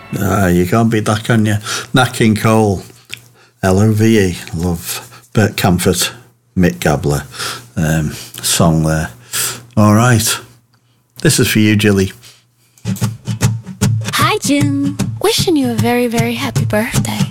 You can't beat that, can you? Nat King Cole, Love, love Bert Camford, Mick Gabler song there. All right. This is for you, Jilly. Hi, Jim. Wishing you a very, very happy birthday.